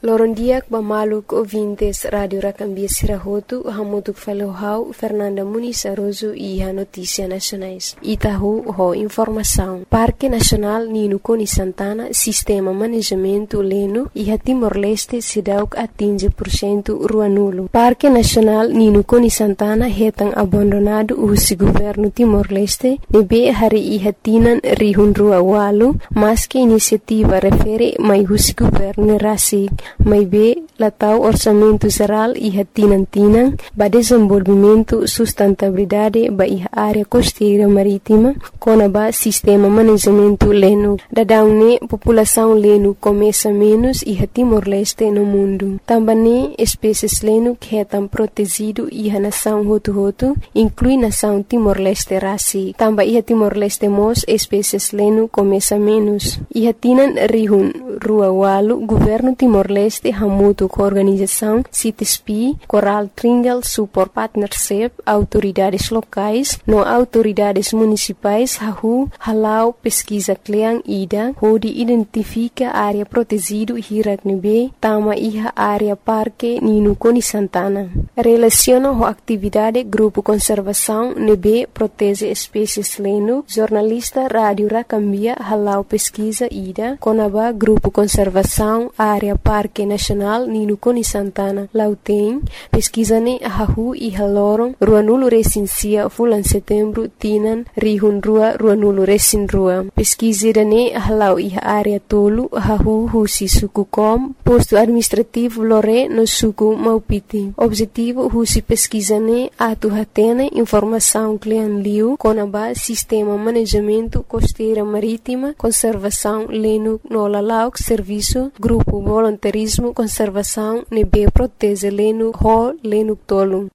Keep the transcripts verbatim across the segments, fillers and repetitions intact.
Lorondiak Bamaluk ouvintes Rádio Racambia Sirahotu, Hamutuk Falohau, Fernanda Muniz Aroso e a Notícia Nacionais. Itahu, ho Informação. Parque Nacional Nino Coni Santana, Sistema Manejamento Leno e a Timor-Leste Sidauk atinge por cento rua nulo. Parque Nacional Nino Coni Santana retang abandonado o governo Timor-Leste, nebe hari ihatinan rihun rua walu, mas que iniciativa refere mai husi governo rasik. Mai be latau orçamento geral e hatinantinang ba desenvolvimento sustentabilidade ba iha área costeira marítima kona ba sistema manejamento leno. Dadaune população leno começa menos e Timor-Leste no mundo. Também espécies leno que etam protegido e a nação hotu-hotu inclui nação Timor-Leste rasi. Também iha Timor-Leste mos espécies leno começa menos. Iha tinan rihun rua walu governo Timor-Leste Leste hamutu com organização C I T S P, Coral Triangle Support Partnership, autoridades locais, no autoridades municipais, hahu, halau pesquisa kleang ida, onde identifica área protegido hirak nebe, tama iha área parque Nino Coni Santana. Relaciona com atividade grupo conservação nebe protege espécies leno, jornalista Rádio Racambia halau pesquisa ida, conaba grupo conservação área parque Nacional Nino Coni Santana. Lauteng, pesquisane hahu e halorong rua nulo recensia fulan setembro tinan rihun rua rua nulo resin rua. Pesquisirane halau iha área tolu hahu husi suku kom, posto administrativo lore no suku Maupiti. Objetivo husi pesquisane atu hatene informação klean liu konaba sistema manejamento costeira marítima, conservação leno no lalauk serviço, grupo voluntarismo conservação nebe protege leno ho leno tolu.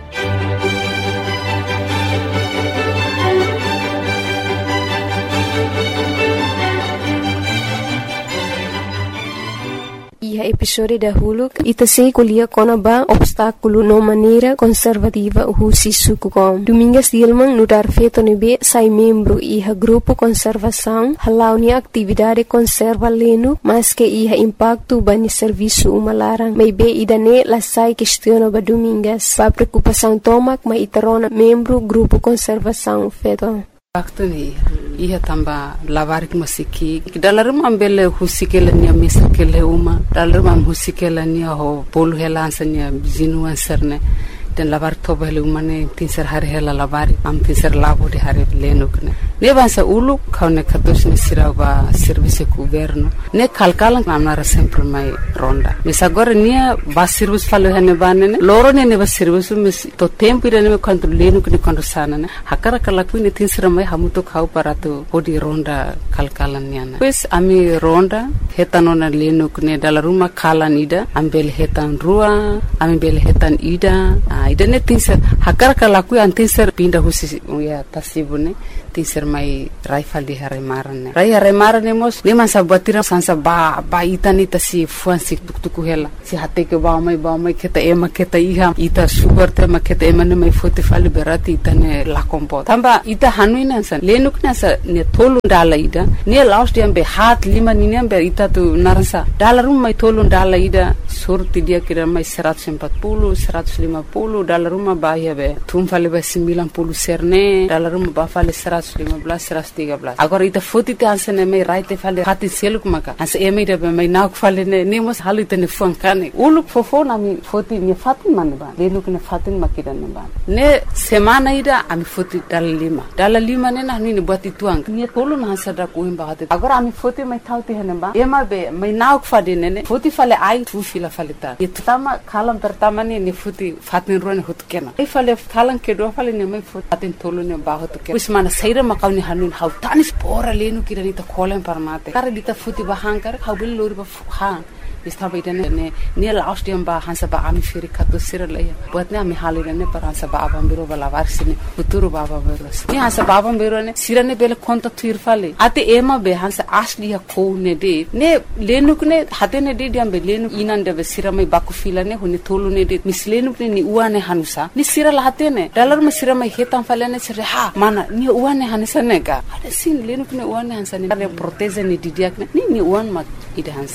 E a episódio da Huluk ita se colhia conaba obstáculo no maneira conservativa husi sukukom. Domingas Dilman no dar feito nebe sai membro e a grupo conservação halau ni atividade conserva leno mas que iha impacto bani serviço umalarang. May be idane la sai questiona ba domingas. Pa preocupação tomak may itarona membro grupo conservação feito. Waktu ni ia tamba lavar ki masiki dalam ambele husikela ni misakele uma dalam husikela ni ho polu helansanya zinu anserne dan lavar tobele umane tinser hari hela lavar am tinser labo di hari lenukne ne bansa ulu kaune katos ni siraba service governo ne kalkalan amnara sempre mai ronda misagora nia basirus falo hane banene loro ne ne basirus mis to tempo ide ne control lenukne controsana ne hakara kalaku ne tinser mai hamuto khau parato odi ronda kalkalan niana pues ami ronda hetanona lenukne dalaruma kalan ida ambel hetan rua ambel hetan ida ida ne tinser hakara kalaku an tinser pinda husi ya tasibune tinser mai raifal di hari marane rai hari marane mos ne man sabatira sansa ba ba itani tasi fuansi tuktuku hela si hate ke ba mai ba mai keta ema keta iha ita sugar te ma keta ema ne mai fote fali berati itane la kompo tamba ita hanuina san lenuk na sa ne tolu dala ida ne last yam be hat lima ni ne be ita tu narasa dalarum mai tolu dala ida surti dia kira mai seratus empat puluh seratus lima puluh dalaruma ba ya be tum fali ba sembilan puluh serne dalaruma ba fali seratus lima belas seratus tiga belas agora ita foto te ansene mai raite fale hati seluk maka as eme de mai nauk fale ne nemos halite ne funkane uluk fofo na mi foto ni fatin man ba lenuk ne fatin makida ne ba ne semana ida ami foto dal lima dal lima ne na ni buat ituang ni tolu na sada ko imba hate agora ami foto mai tauti hene ba ema be mai nauk fade ne foto fale ai tu fila fale ta itama kalam pertama ne ni foto fatin ron hot kena ai fale kalan ke do fale ne mai foto fatin tolu ne ba hot kena wis mana saira makawni hanun hau tanis pora lenu kirani ta kolen parmate kare dita futi bahangkar hau bel lori ba ha istaba idane ne ne last yam ba hansa ba ami firi kato sira laya buat ne ami halire ne par hansa ba abam biro bala varsine futuro baba biro ne hansa ba abam biro ne sira ne bele konta tuir fale ate ema be hansa asli ya ko ne de ne lenu ne hate ne de diam be lenu inan de sira mai baku fila ne honi tolu ne de mislenu ne ni uane hanusa ni sira la hate ne dalar me sira mai hetam fale ne sira ha mana ni uane hanusa ne ga ade sin lenu ne uane hansa ne proteze ne didiak ne ni ni uan mat ide hansa ne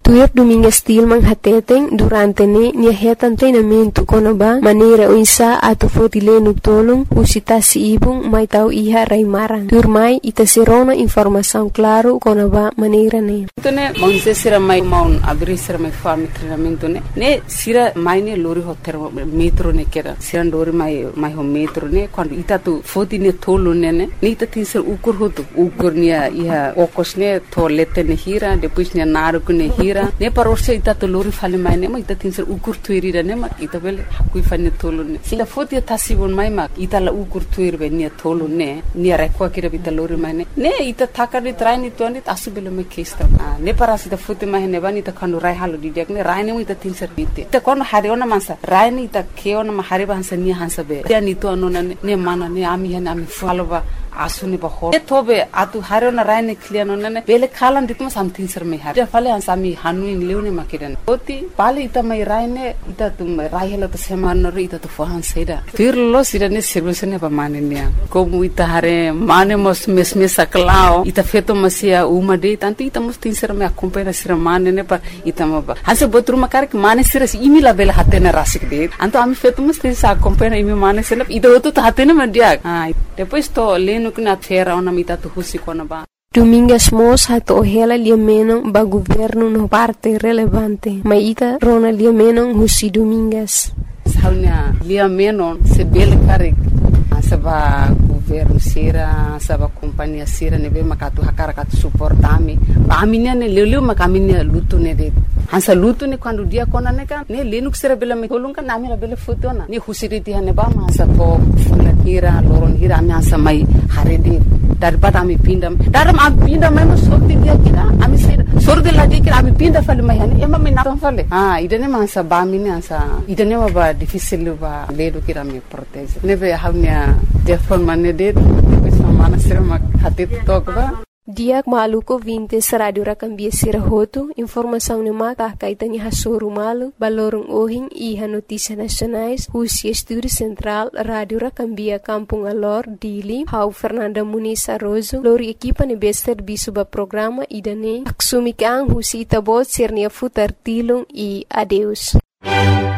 Tuir Domingues Tilman hateteng durante ne nia hetan treinamento konoba maneira o insa ato fotile tolong usita si ibung mai tau iha raimarang. Tuir mai ita serona informação claro konoba maneira ne. Tone monse sira mai maun abri sira mai fami treinamento ne. Ne sira mai ne lori ho metro ne kera. Sira lori mai mai ho metro ne quando ita tu foti ne tolo ne ne. Ne ita tin sir ukur hotu ukur nia iha okos ne to lete ne hira depois ne naru ne hira. Ne parorse ita to lori fale mai ne ma ita tin sir ukur tuirira ne ma ita bele hakui fane tolo ne. Sila foti tasibon mai ma ita la ukur tuir be nia tolo ne nia rekwa kira ita lori mai ne. Ne ita takari traini tuani asu bele me kesta. Ne parasi ita foti mai ne bani ita kanu rai halu di diak ne rai ne ita tin sir bite. Ita kono hari ona mansa rai ne ita keona ma hari ba hansa nia hansa be. Dia ni to anona ne ne mana ne ami hane ami faloba asuni ba ho. E tobe atu hari ona rai ne kliano ne bele khalan ditma samtin sir me hari. Dia fale hansa ami hanu in leune makidan. Oti pali ita mai rai ne ita tum rai hela to semana ro ita to fohan seda. Firlo sida ne service ne ba mane ne. Como ita hare mane mos mes mes saklao ita feto masia uma de tanto ita mos tin sir me acompanha sir mane ne pa ita ma ba. Hansa botru makar ke mane sir imi la bela hatena rasik de. Anto ami feto mos tin sa acompanha imi mane sir ita oto to hatena ma dia. Ah depois to leno que na fera ona mita to husi kona ba. Domingues Mos hato hela liamenon ba governo no parte relevante. Maita rona liamenon husi Domingues. Saunya liamenon se bele karik. Saba governo sira, saba companhia sira nebe makatu hakara katu suportami. Ba aminia ne leleu makaminia lutu ne de. Hansa lutu ne quando dia kona ne kan ne lenuk sira bela me kolunga na amira bela fotona. Ne husiriti hane ba ma hansa to funa hira loron hira ami hansa mai harede. Daripada ami pinda. Daram ami pinda mai mo sorti dia kira ami sira. Sorti la dia kira ami pinda fale mai hane ema me na fale. Ah idane ma hansa ba mine hansa idane ma ba difícil ba ledo kira me protege. Nebe haunya telefon mana det depois mana sira mak hati tokba. Diak maluko vintes radio rakambia sirahoto informação ne maka kaitani hasoro malu balorong ohing iha notícia nacionais husi estúdio central radio rakambia kampung alor dili hau Fernanda Muniz Arozo lori equipa ne bester bisuba programa idane aksumikang husi itabot sirnia futar tilong e adeus.